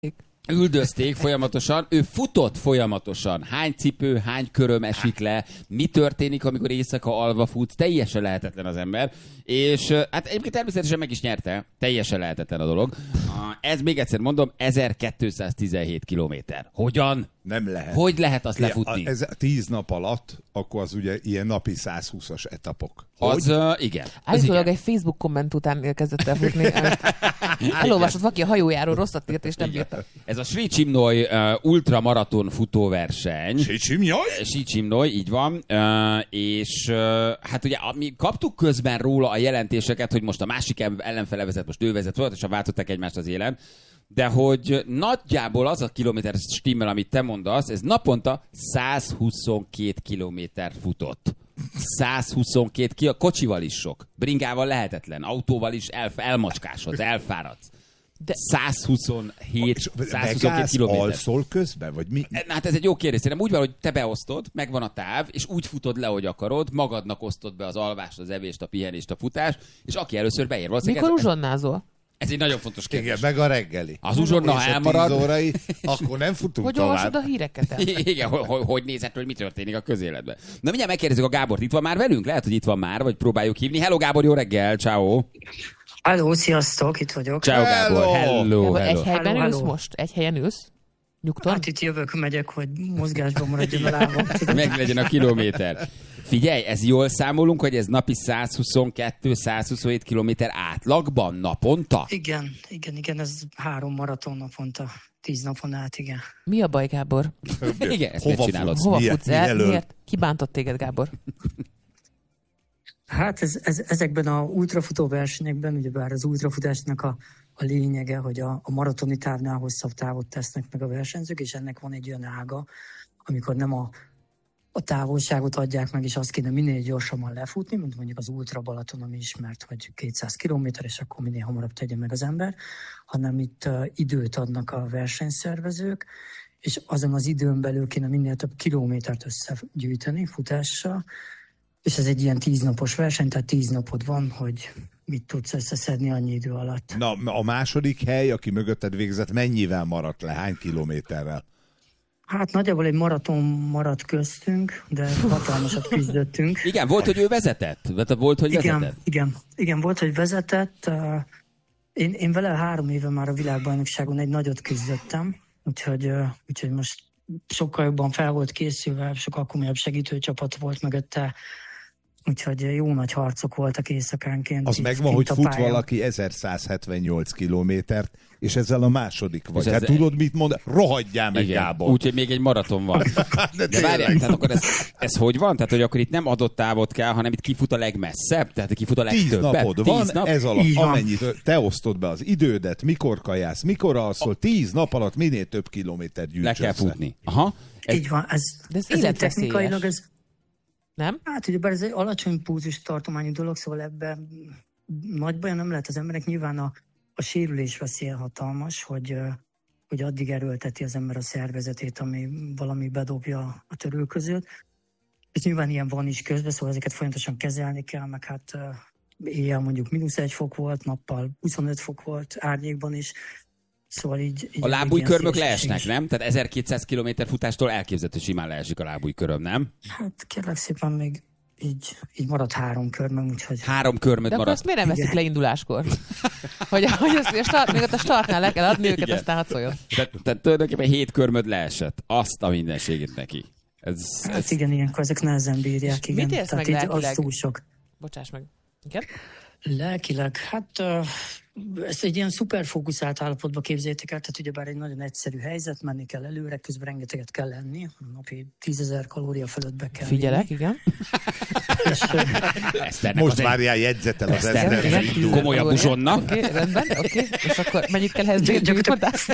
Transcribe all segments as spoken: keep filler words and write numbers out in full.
Üldözték folyamatosan, ő futott folyamatosan. Hány cipő, hány köröm esik le, mi történik, amikor éjszaka alva fut, teljesen lehetetlen az ember. És hát egyébként természetesen meg is nyerte, teljesen lehetetlen a dolog. Ez még egyszer mondom, ezerkétszáztizenhét kilométer. Hogyan? Nem lehet. Hogy lehet azt lefutni? Ez tíz nap alatt, akkor az ugye ilyen napi százhúszas etapok. Az, uh, igen. Állítólag egy Facebook komment után kezdett el futni. Elolvasott valaki a hajójáról, rosszat írt, és nem bírta. Ez a Sri Csimnoy uh, ultramaraton futóverseny. Sri Csimnoy? Sri Csimnoy, így van. Uh, és uh, hát ugye mi kaptuk közben róla a jelentéseket, hogy most a másik ellenfele vezet, most ő vezet, folyamatosan váltották egymást az élen. De hogy nagyjából az a kilométer stimmel, amit te mondasz, ez naponta százhuszonkét kilométer futott. százhuszonkét ki, a kocsival is sok. Bringával lehetetlen, autóval is el, elmacskásodsz, elfáradsz. De százhuszonhét, százhuszonkettő kilométer. Alszol közben, vagy mi? Na, hát ez egy jó kérdés. Szerintem úgy van, hogy te beosztod, megvan a táv, és úgy futod le, hogy akarod, magadnak osztod be az alvást, az evést, a pihenést, a futást, és aki először beér. Mikor ez, uzsonnázol? Ez egy nagyon fontos kérdés. Igen, meg a reggeli. Az uzsonna, ha elmarad... órai, akkor nem futunk hogy tovább. Hogy olvasod a híreket el? Igen, hogy, hogy, hogy nézett, hogy mi történik a közéletben. Na mindjárt megkérdezzük a Gábort. Itt van már velünk? Lehet, hogy itt van már, vagy próbáljuk hívni. Hello Gábor, jó reggel, ciao. Hello, sziasztok, itt vagyok. Ciao Gábor, hello, hello. Egy helyben hello, ülsz hello. most? Egy helyen ülsz? Nyugton? Hát itt jövök, megyek, hogy mozgásban maradjon a lábam. Meg legyen a kilométer. Figyelj, ez jól számolunk, hogy ez napi százhuszonkettő százhuszonhét kilométer átlagban naponta? Igen, igen, igen, ez három maraton naponta, tíz napon át, igen. Mi a baj, Gábor? Igen, ezt Hova miért csinálod? Hova Miért? futsz el? Mi Miért? Ki bántott téged, Gábor? Hát ez, ez, ezekben a ultrafutó versenyekben, ugyebár az ultrafutásnak a, a lényege, hogy a, a maratoni távnál hosszabb távot tesznek meg a versenyzők, és ennek van egy olyan ága, amikor nem a, a távolságot adják meg, és azt kéne minél gyorsabban lefutni, mint mondjuk az Ultra Balaton, ami ismert, hogy kétszáz kilométer, és akkor minél hamarabb tegye meg az ember, hanem itt uh, időt adnak a versenyszervezők, és azon az időn belül kéne minél több kilométert összegyűjteni futással, és ez egy ilyen tíznapos verseny, tehát tíz napod van, hogy mit tudsz összeszedni annyi idő alatt. Na, a második hely, aki mögötted végzett, mennyivel maradt le? Hány kilométerrel? Hát nagyjából egy maraton maradt köztünk, de hatalmasat küzdöttünk. Igen, volt, hogy ő vezetett? Volt, hogy igen, vezetett? Igen, igen, volt, hogy vezetett. Én, én vele három éve már a világbajnokságon egy nagyot küzdöttem, úgyhogy, úgyhogy most sokkal jobban fel volt készülve, sokkal komolyabb segítőcsapat volt mögötte, úgyhogy jó nagy harcok voltak éjszakánként. Az megvan, hogy fut valaki ezerszázhetvennyolc kilométert, és ezzel a második vagy. Hát ezzel... tudod, mit mond? Rohadjál meg, igen, Gábor. úgyhogy még egy maraton van. De, De várjál, tehát akkor ez, ez hogy van? Tehát, hogy akkor itt nem adott távot kell, hanem itt kifut a legmesszebb? Tehát kifut a legtöbbet? Tíz napod tíz van, nap? ez alatt, amennyit te osztod be az idődet, mikor kajász, mikor alszol, tíz nap alatt minél több kilométer gyűjts le kell össze. futni. Aha. Ez... Így van, ez, De ez ez technikailag ez... Nem? Hát ugyebár ez egy alacsony pulzus tartományú dolog, szóval ebben nagy baja nem lehet az emberek. Nyilván a, a sérülés veszélye hatalmas, hogy, hogy addig erőlteti az ember a szervezetét, ami valami bedobja a törülközőt. És nyilván ilyen van is közben, szóval ezeket folyamatosan kezelni kell, meg hát éjjel mondjuk mínusz egy fok volt, nappal huszonöt fok volt, árnyékban is. Szóval így, így a lábújkörmök leesnek, nem? Tehát ezerkétszáz kilométer futástól elképzelhető, simán leesik a lábújköröm, nem? Hát kérlek szépen még így, így maradt három körmöm, úgyhogy... Három körmöd de maradt. De azt miért nem veszik le induláskor? hogy, hogy azt, a start, még ott a startnál le kell adni őket, igen. Aztán hadd szóljon. Tehát, tehát tulajdonképpen hét körmöd leesett. Azt a mindenségét neki. Ez, hát ez... igen, ilyenkor ezek nehezen bírják. Igen. Mit érsz tehát meg így lelkileg? az túl sok. Bocsáss meg. Igen? Lelkileg, hát uh, ezt egy ilyen szuper fókuszált állapotba képzeljétek el, tehát ugyebár egy nagyon egyszerű helyzet, menni kell előre, közben rengeteget kell lenni, napi tízezer kalória fölött be kell Figyelek, vinni. Igen. És, uh, most várjál, jegyzetel az ezzel. Komolyabb uzsonna. Oké, okay, rendben, oké. Okay. És akkor mennyit kell ehhez bírni?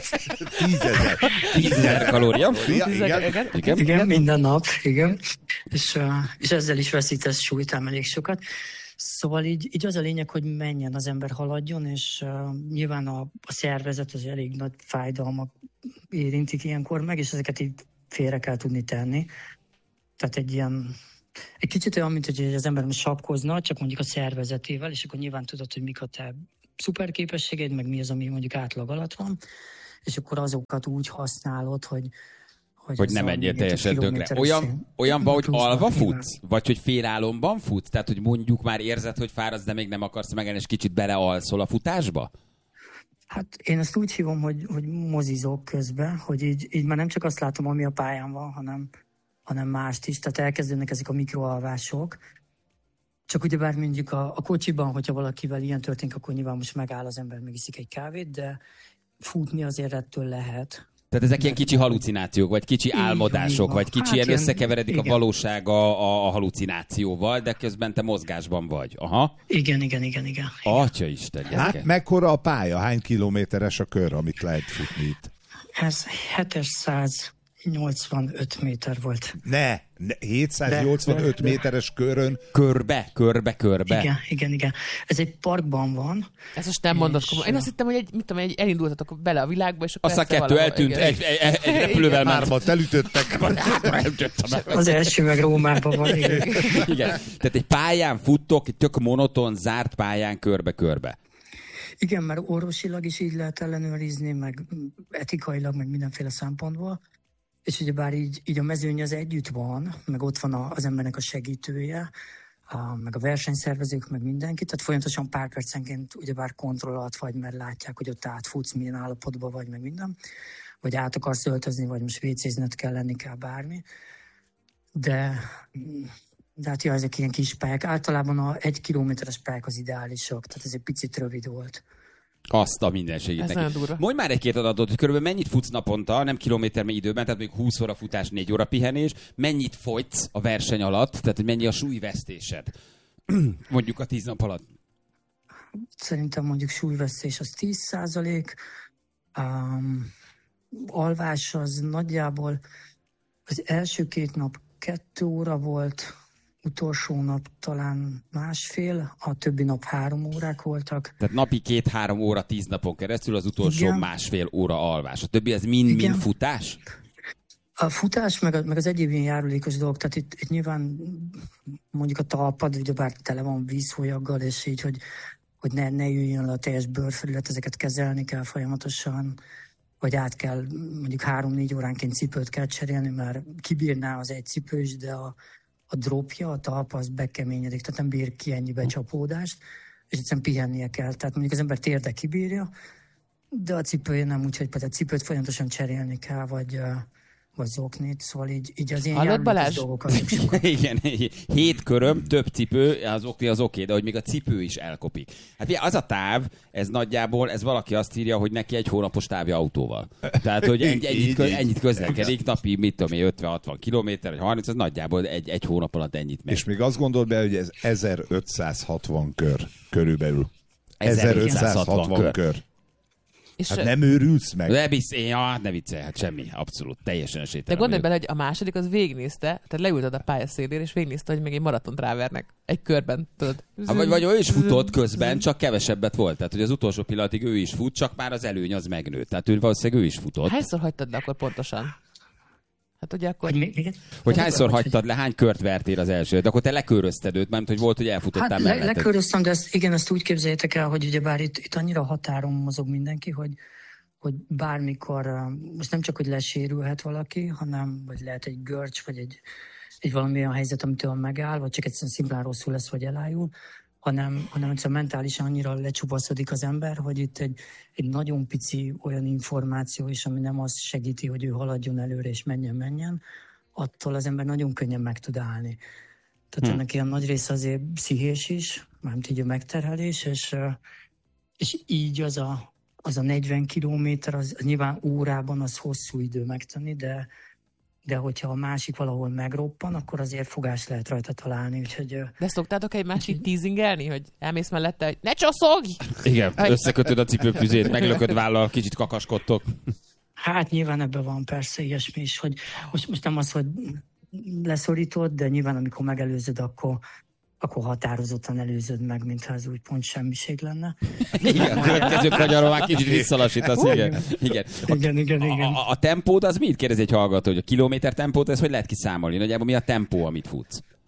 Tízezer. Tízezer kalória. Igen. Igen. igen, igen, minden nap, igen. És, uh, és ezzel is veszítesz súlyt elég sokat. Szóval így, így az a lényeg, hogy menjen az ember, haladjon, és uh, nyilván a, a szervezet az elég nagy fájdalmak érintik ilyenkor meg, és ezeket így félre kell tudni tenni. Tehát egy ilyen, egy kicsit olyan, mint hogy az ember most sapkozna, csak mondjuk a szervezetével, és akkor nyilván tudod, hogy mik a te szuperképességeid, meg mi az, ami mondjuk átlag alatt van, és akkor azokat úgy használod, hogy Hogy, hogy nem menjél teljesen tönkre. Olyan, olyan van, hogy alva futsz? Vagy hogy félálomban futsz? Tehát, hogy mondjuk már érzed, hogy fáradsz, de még nem akarsz megállni, és kicsit belealszol a futásba? Hát én ezt úgy hívom, hogy, hogy mozizok közben, hogy így, így már nem csak azt látom, ami a pályán van, hanem, hanem mást is. Tehát elkezdődnek ezek a mikroalvások. Csak ugyebár mondjuk a, a kocsiban, hogyha valakivel ilyen történik, akkor nyilván most megáll az ember, megiszik egy kávét, de futni azért ettől lehet. Tehát ezek ilyen kicsi halucinációk, vagy kicsi álmodások, vagy kicsi hát ilyen összekeveredik igen. a valóság a, a, a halucinációval, de közben te mozgásban vagy. Aha. Igen, igen, igen, igen. Atyaisten. Hát mekkora a pálya? Hány kilométeres a kör, amit lehet futni itt? Ez hétszáznyolcvanöt méter volt. Ne, ne hétszáznyolcvanöt de, méteres körön. Körbe, körbe, körbe. Igen, igen, igen. Ez egy parkban van. Ezt most nem mondod komolyan. Én azt hittem, hogy egy, mit tudom, egy elindultatok bele a világba, és akkor aztán kettő valahol, eltűnt, igen. egy, egy, egy, egy repülővel ment. Hármat elütöttek. Az első meg Rómában van. Igen. Igen. Tehát egy pályán futtok, egy tök monoton, zárt pályán körbe-körbe. Igen, mert orvosilag is így lehet ellenőrizni, meg etikailag, meg mindenféle szempontból. És ugyebár így, így a mezőny az együtt van, meg ott van a, az embernek a segítője, a, meg a versenyszervezők, meg mindenki. Tehát folyamatosan pár percenként ugyebár kontroll alatt vagy, mert látják, hogy ott átfutsz, milyen állapotban vagy, meg minden. Vagy át akarsz öltözni, vagy most vécézned kell lenni, kell bármi. De, de hát ja, ezek ilyen kis pályák. Általában a egy kilométeres pályák az ideálisak, tehát ez egy picit rövid volt. Azt a mindenségét neki. Mondj már egy-két adatot, hogy körülbelül mennyit futsz naponta, nem kilométer időben, tehát még húsz óra futás, négy óra pihenés, mennyit fogysz a verseny alatt, tehát hogy mennyi a súlyvesztésed, mondjuk a tíz nap alatt? Szerintem mondjuk súlyvesztés az tíz százalék, um, alvás az nagyjából az első két nap kettő óra volt, utolsó nap talán másfél, a többi nap három órák voltak. Tehát napi két-három óra tíz napon keresztül, az utolsó igen. másfél óra alvás. A többi az mind-mind futás? A futás, meg, a, meg az egyéb ilyen járulékos dolog, tehát itt, itt nyilván mondjuk a talpad, ugyebár tele van vízhólyaggal, és így, hogy, hogy ne, ne jöjjön le a teljes bőrfelület, ezeket kezelni kell folyamatosan, vagy át kell, mondjuk három-négy óránként cipőt kell cserélni, mert kibírná az egy cipő is, de a a dropja, a talpa, az bekeményedik, tehát nem bír ki ennyi becsapódást, és egyszerűen pihennie kell. Tehát mondjuk az ember térde kibírja, de a cipője nem, úgyhogy például a cipőt folyamatosan cserélni kell, vagy, vagy zoknit, szóval így, így az ilyen járulékos dolgokat. Igen, hét köröm, több cipő, az okni az oké, de hogy még a cipő is elkopik. Hát az a táv, ez nagyjából, ez valaki azt írja, hogy neki egy hónapos távja autóval. Tehát, hogy ennyit, ennyit, ennyit közlekedik, napi, mit tudom én, ötven-hatvan kilométer, vagy harminc, az nagyjából egy, egy hónap alatt ennyit megy. És még azt gondold be, hogy ez ezerötszázhatvan kör körülbelül. ezerötszázhatvan kör. kör. És hát nem őrülsz meg? Ne viccelj, ja, ne viccelj, hát semmi, abszolút, teljesen esélytelen. De gondolj bele, hogy a második az végignézte, tehát leülted a pálya szélére, és végignézte, hogy még egy maratont rávernek. Egy körben, tudod. Ha, vagy, vagy ő is futott közben, csak kevesebbet volt. Tehát, hogy az utolsó pillanatig ő is fut, csak már az előny az megnőtt. Tehát ő valószínűleg ő is futott. Hányszor hagytad le akkor pontosan? Hát ugye akkor... Hogy, még, hogy hányszor hagytad le, hány kört vertél az első? De akkor te lekörözted őt, mert hogy volt, hogy elfutottál hát, melletted. Leköröztem, de ezt, igen, ezt úgy képzeljétek el, hogy ugyebár itt, itt annyira határon mozog mindenki, hogy hogy bármikor, most nem csak, hogy lesérülhet valaki, hanem vagy lehet egy görcs, vagy egy, egy valamilyen helyzet, amitől megáll, vagy csak egyszerűen szimplán rosszul lesz, vagy elájul, hanem, hanem egyszerűen mentálisan annyira lecsupaszodik az ember, hogy itt egy, egy nagyon pici olyan információ is, ami nem azt segíti, hogy ő haladjon előre és menjen, menjen, attól az ember nagyon könnyen meg tud állni. Tehát hmm. ennek ilyen nagy része azért pszichés is, mármint így a megterhelés, és, és így az a az a negyven kilométer, az, az nyilván órában az hosszú idő megtenni, de, de hogyha a másik valahol megroppan, akkor azért fogás lehet rajta találni. Úgyhogy, de szoktátok egy másik teasingelni, hogy elmész mellette, hogy ne csoszogj! Igen, összekötöd a cipőfűzét, meglököd vállal, kicsit kakaskodtok. Hát nyilván ebben van persze ilyesmi is, hogy most, most nem az, hogy leszorítod, de nyilván amikor megelőzöd, akkor akkor határozottan előzöd meg, mintha ez úgy pont semmiség lenne. Igen, a következő kanyarról már kicsit visszalassítasz, igen. Igen, a, igen, igen, igen. A, a, a tempód az mit? Kérdezi egy hallgató, hogy a kilométer tempót, ez hogy lehet kiszámolni? Nagyjából mi a tempó, amit futsz?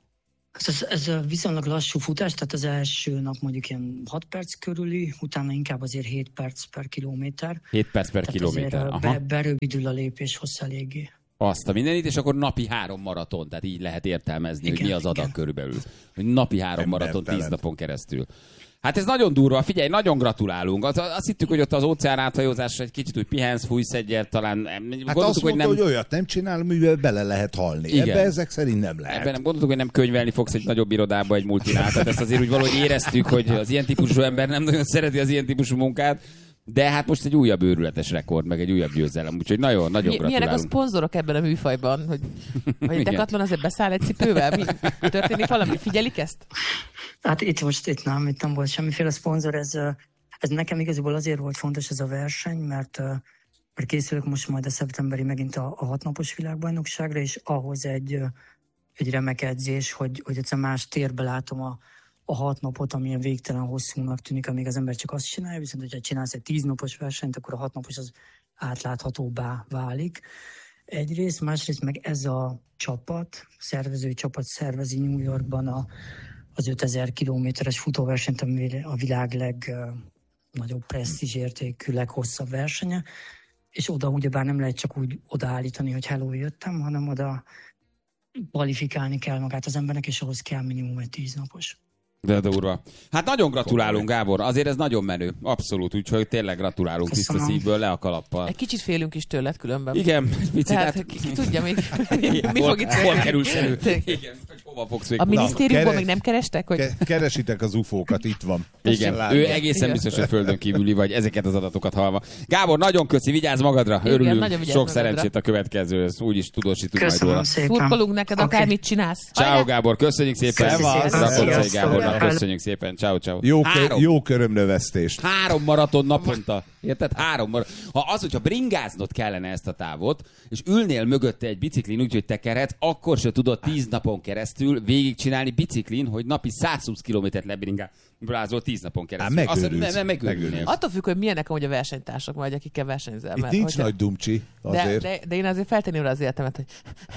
Ez, ez viszonylag lassú futás, tehát az első nap mondjuk ilyen hat perc körüli, utána inkább azért hét perc per kilométer. hét perc per tehát kilométer. Azért be, berövidül a lépés hossz eléggé. Azt a mindenit, és akkor napi három maraton, tehát így lehet értelmezni, igen, hogy mi az adag igen. körülbelül. Hogy napi három maraton tíz napon keresztül. Hát ez nagyon durva, figyelj, nagyon gratulálunk. Az, azt hittük, hogy ott az óceán áthajózásra egy kicsit úgy pihensz, fújsz egyet, talán... Hát gondoltuk, azt mondta, hogy, nem... hogy olyat nem csinál, mivel bele lehet halni. Igen. Ebbe ezek szerint nem lehet. Ebben nem gondoltuk, hogy nem könyvelni fogsz egy nagyobb irodába egy multinál. Tehát ezt azért úgy valahogy éreztük, hogy az ilyen típusú ember nem nagyon szereti az ilyen típusú munkát. De hát most egy újabb őrületes rekord, meg egy újabb győzelem, úgyhogy nagyon, nagyon gratulálunk. Milyenek a szponzorok ebben a műfajban? Hogy, hogy Decathlon azért beszáll egy cipővel? Mi, mi történik valami? Figyelik ezt? Hát itt most itt nem, itt nem volt semmiféle szponzor. Ez, ez nekem igazából azért volt fontos ez a verseny, mert, mert készülök most majd a szeptemberi megint a, a hatnapos világbajnokságra, és ahhoz egy, egy remek edzés, hogy, hogy egyszer más térbe látom a a hat napot, amilyen végtelen hosszúnak tűnik, amíg az ember csak azt csinálja, viszont hogyha csinálsz egy tíznapos versenyt, akkor a hat napos az átláthatóbbá válik. Egyrészt, másrészt meg ez a csapat, szervezői csapat szervezi New Yorkban a, az ötezer kilométeres futóversenyt, ami a világ legnagyobb presztízsértékű, leghosszabb versenye, és oda ugyebár nem lehet csak úgy odaállítani, hogy hello, jöttem, hanem oda kvalifikálni kell magát az embernek, és ahhoz kell minimum egy tíznapos. De durva. Hát nagyon gratulálunk, Gábor. Azért ez nagyon menő. Abszolút. Úgyhogy tényleg gratulálunk tiszta szívből, le a kalappal. Egy kicsit félünk is tőled különben. Igen. Tehát hát, ki, ki tudja még, mi hol, fog itt hol kerülsz elő? Igen. Hova fogsz még? A minisztériumban még nem kerestek? Hogy... Keresitek az ufókat, itt van. Igen. Ő egészen igen. biztos, hogy földön kívüli vagy ezeket az adatokat halva. Gábor, nagyon köszi, vigyázz magadra. Igen, örülünk. Sok magadra. Szerencsét a következőhöz. Úgyis tudósítunk majd róla. Szurkolunk neked, okay. Akármit csinálsz. Ciao, Gábor. Köszönjük szépen. Rakoczai Gábornak köszönjük szépen. Ciao, ciao. Jó, jó körömnövesztést. Három maraton naponta. Érted? Három maraton. Ha az, hogyha bringáznod kellene ezt a távot, és ülnél mögötte egy biciklin úgy, hogy tekerhetsz, akkor se tudod tíz napon keresztül végigcsinálni biciklin, hogy napi százhúsz kilométert lebringázol tíz napon keresztül. Á, megőrülsz. Azt, ne, ne, megőrülnél. Attól függ, hogy milyenek amúgy a versenytársak vagy, akikkel versenyzel. Itt nincs hogyha... nagy dumcsi azért. De, de, de én azért feltenném rá az életemet, hogy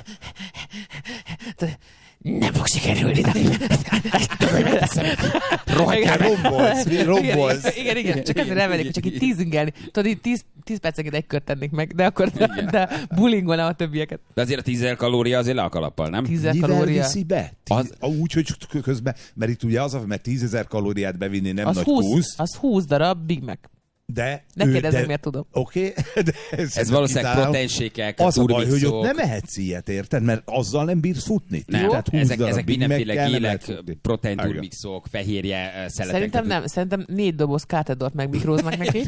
nem fog sikerülni. Rohadt, rombolsz, rombolsz. Igen, igen, csak azért elmennék, hogy csak így tízingelni. Tudod, így tíz, tíz percenként egy kört tennék meg, de akkor de bulingolnám a többieket. De azért a tízezer kalória azért le a kalappal, nem? tízezer Mivel kalória. viszi be? Tíz, az... Úgy, hogy közben, mert itt ugye az, mert tízezer kalóriát bevinni nem az nagy húsz, húsz. Az húsz darab Big Mac. De, ne kérdezzem, miért tudom. Oké. Okay, ez, ez valószínűleg proteinsékek, az a baj, hogy ott nem ehetsz ilyet, érted? Mert azzal nem bírsz futni. Nem, tehát ezek, ezek mindenféle gélek, proteinturmixok, fehérje szeletek. Szerintem nem, szerintem négy doboz kátedort megmikróznak neki.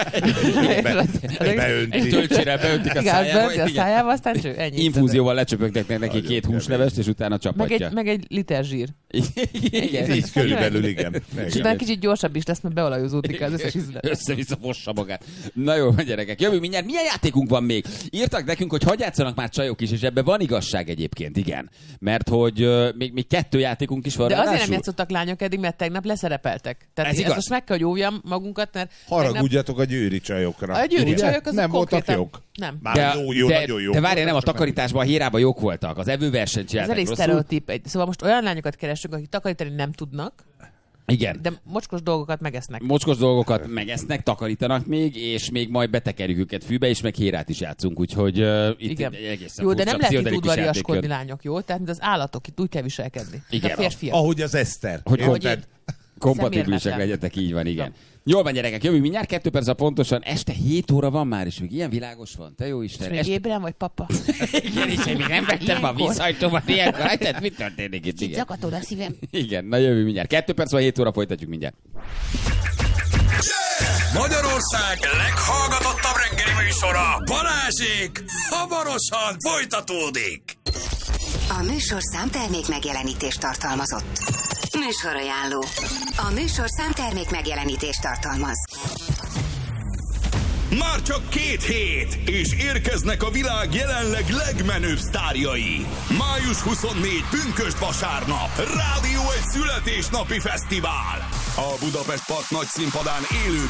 Beöntik. Töltsére beöntik a szájába. a szájába, aztán cső, ennyi. Infúzióval lecsöpögnek neki két húslevest, és utána csapatja. Meg egy liter zsír. Igen, így körülbelül, igen. És utána kicsit gyorsabb is lesz, mert beolajozódik az összes ízlet. Össze-vissza fossa magát. Na jó, gyerekek, jövő mindjárt. Milyen játékunk van még? Írtak nekünk, hogy hadd játszanak már csajok is, és ebben van igazság egyébként, igen. Mert hogy uh, még, még kettő játékunk is van. De ráadásul. Azért nem játszottak lányok eddig, mert tegnap leszerepeltek. Tehát ez ezt most meg kell, hogy óvjam magunkat, mert... Haragudjatok tegnap... a győri csajokra. A győri ugye? Csajok azok nem voltak jók. Nem. Már de, jó, jó, de, nagyon jó. De várjál, nem, a takarításban, a hírában jók voltak. Az evőversenyt csináltak. Ez elég sztereotíp. Szóval most olyan lányokat keresünk, akik takarítani nem tudnak. Igen. De mocskos dolgokat megesznek. Mocskos dolgokat megesznek, takarítanak még, és még majd betekerjük őket fűbe, és meg hírát is játszunk, úgyhogy uh, itt igen. Egy egészen jó, de nem lehet itt udvariaskodni lányok, jó? Tehát mint az állatok, itt úgy kell viselkedni. Igen. A férfiak. Ahogy az Eszter. Hogy kompat- kompatibilisek legyetek, így van, igen. Jól van, gyerekek, jövő mindjárt kettő perc, pontosan este hét óra van már, és még ilyen világos van. Te jó Isten. És még ébren vagy, papa? Igen, és én még nem vettem a vízhajtómat ilyenkor. Hát mit történik itt? Kicsit zakatol a szívem. Igen, na jövő mindjárt. kettő perc van, hét óra, folytatjuk mindjárt. Magyarország leghallgatottabb reggeli műsora, Balázsék hamarosan folytatódik. A műsorszám termék megjelenítést tartalmazott. Műsorajánló. A műsorszám termék megjelenítést tartalmaz. Már csak két hét, és érkeznek a világ jelenleg legmenőbb sztárjai. május huszonnégyedike pünkösd vasárnap. Rádió egy születésnapi fesztivál. A Budapest Park nagy színpadán élő